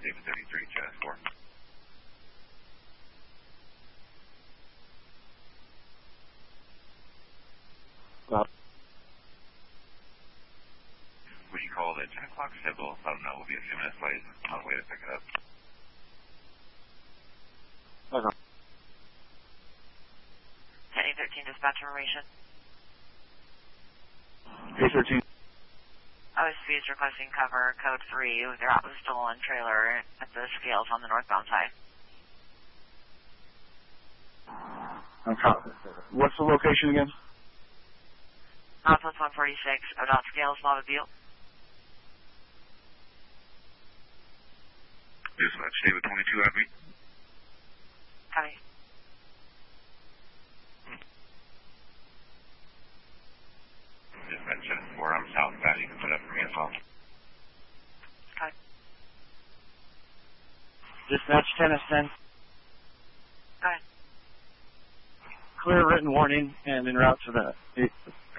David 33, Channel 4. Would you call the 10 o'clock schedule? Let them know we'll be a few minutes late on the way to pick it up. Okay. 10-13 dispatch information. 813. OSP is requesting cover code 3. They're out of the stolen trailer at the scales on the northbound side. Okay. What's the location again? Northwest 146, ODOT scales, Lava Butte. Dispatch, David 22, Abbey. Copy. Dispatch, Channel 4, I'm southbound. You can put up for me as well. Copy. Dispatch 10 is 10. Go ahead. Clear written warning and en route to the